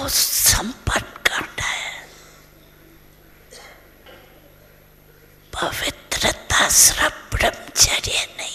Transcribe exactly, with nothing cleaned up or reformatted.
को संपन्न करना है। पवित्रता सिर्फ ब्रह्मचर्य नहीं,